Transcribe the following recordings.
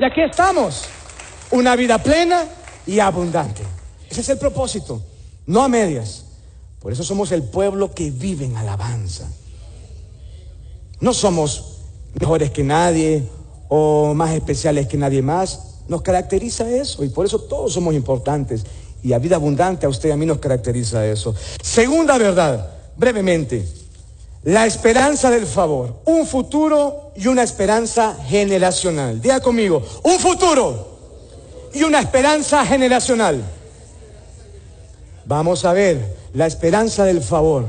Y aquí estamos. Una vida plena y abundante. Ese es el propósito, no a medias. Por eso somos el pueblo que vive en alabanza. No somos mejores que nadie o más especiales que nadie más. Nos caracteriza eso y por eso todos somos importantes. Y a vida abundante a usted y a mí nos caracteriza eso. Segunda verdad, brevemente. La esperanza del favor. Un futuro y una esperanza generacional. Diga conmigo, un futuro y una esperanza generacional. Vamos a ver, la esperanza del favor.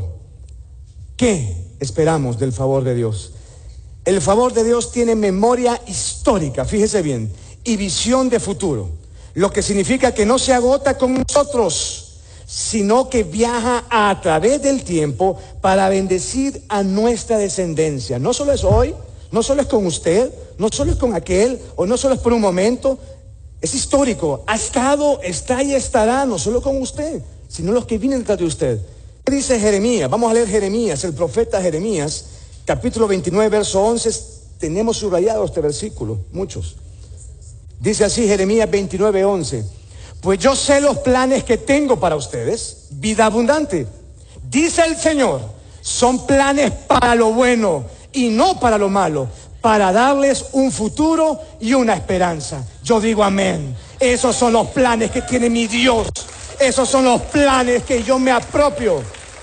¿Qué esperamos del favor de Dios? El favor de Dios tiene memoria histórica, fíjese bien, y visión de futuro. Lo que significa que no se agota con nosotros, sino que viaja a través del tiempo para bendecir a nuestra descendencia. No solo es hoy, no solo es con usted, no solo es con aquel, o no solo es por un momento. Es histórico, ha estado, está y estará, no solo con usted, sino los que vienen detrás de usted. ¿Qué dice Jeremías? Vamos a leer Jeremías, el profeta Jeremías, capítulo 29, verso 11. Tenemos subrayado este versículo, muchos. Dice así Jeremías 29, 11. Pues yo sé los planes que tengo para ustedes, vida abundante. Dice el Señor, son planes para lo bueno y no para lo malo, para darles un futuro y una esperanza. Yo digo amén. Esos son los planes que tiene mi Dios. Esos son los planes que yo me apropio.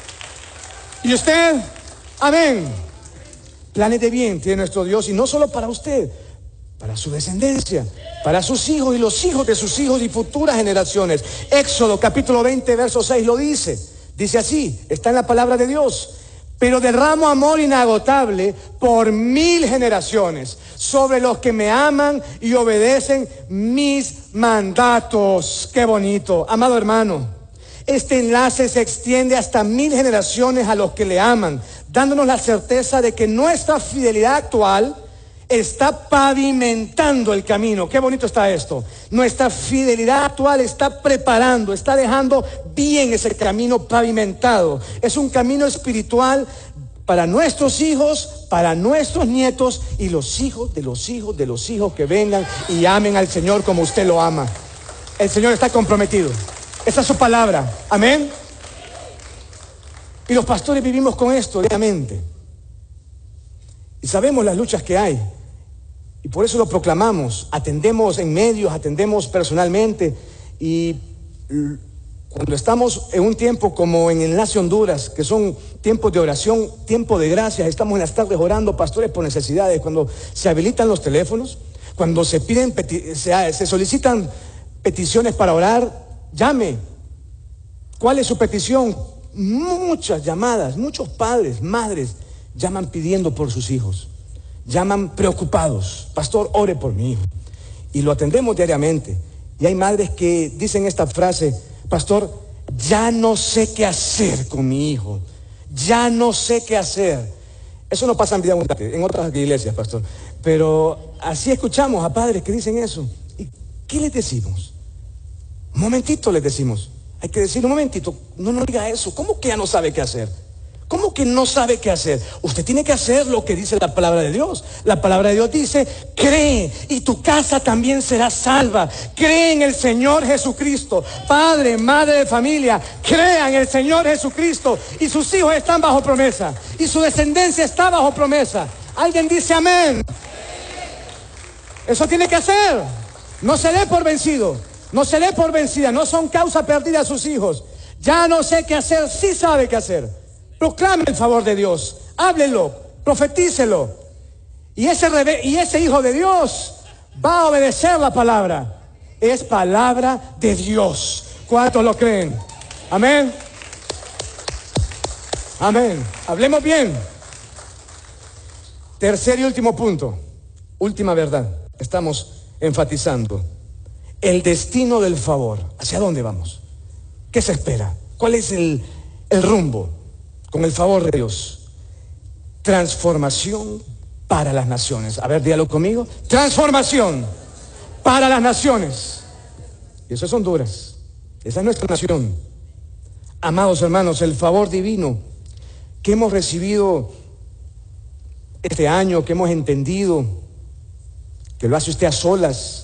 ¿Y usted? Amén. Planes de bien tiene nuestro Dios, y no solo para usted, para su descendencia, para sus hijos y los hijos de sus hijos y futuras generaciones. Éxodo capítulo 20, verso 6 lo dice. Dice así, está en la palabra de Dios. Pero derramo amor inagotable por 1000 generaciones sobre los que me aman y obedecen mis mandatos. Qué bonito, amado hermano. Este enlace se extiende hasta 1000 generaciones a los que le aman, dándonos la certeza de que nuestra fidelidad actual está pavimentando el camino. Qué bonito está esto. Nuestra fidelidad actual está preparando, está dejando bien ese camino pavimentado. Es un camino espiritual para nuestros hijos, para nuestros nietos y los hijos de los hijos de los hijos que vengan y amen al Señor como usted lo ama. El Señor está comprometido. Esa es su palabra. Amén. Y los pastores vivimos con esto diariamente. Y sabemos las luchas que hay. Y por eso lo proclamamos, atendemos en medios, atendemos personalmente. Y cuando estamos en un tiempo como en Enlace Honduras, que son tiempos de oración, tiempo de gracias, estamos en las tardes orando, pastores, por necesidades. Cuando se habilitan los teléfonos, cuando se piden, se solicitan peticiones para orar, llame. ¿Cuál es su petición? Muchas llamadas, muchos padres, madres llaman pidiendo por sus hijos. Llaman preocupados, pastor, ore por mi hijo. Y lo atendemos diariamente. Y hay madres que dicen esta frase, pastor, ya no sé qué hacer con mi hijo. Ya no sé qué hacer. Eso no pasa en vida abundante, en otras iglesias, pastor. Pero así escuchamos a padres que dicen eso. ¿Y qué les decimos? Un momentito les decimos. Hay que decir, un momentito, no diga eso. ¿Cómo que ya no sabe qué hacer? ¿Cómo que no sabe qué hacer? Usted tiene que hacer lo que dice la palabra de Dios. La palabra de Dios dice, cree y tu casa también será salva. Cree en el Señor Jesucristo. Padre, madre de familia, crea en el Señor Jesucristo. Y sus hijos están bajo promesa. Y su descendencia está bajo promesa. Alguien dice amén. Eso tiene que hacer. No se dé por vencido. No se dé por vencida. No son causa perdida a sus hijos. Ya no sé qué hacer. Sí sabe qué hacer. Proclame el favor de Dios, háblelo, profetícelo. Y ese hijo de Dios va a obedecer la palabra. Es palabra de Dios. ¿Cuántos lo creen? Amén. Amén. Hablemos bien. Tercer y último punto. Última verdad. Estamos enfatizando. El destino del favor. ¿Hacia dónde vamos? ¿Qué se espera? ¿Cuál es el rumbo? Con el favor de Dios, transformación para las naciones. A ver, dígalo conmigo. Transformación para las naciones. Y eso es Honduras. Esa es nuestra nación. Amados hermanos, el favor divino que hemos recibido este año, que hemos entendido, que lo hace usted a solas,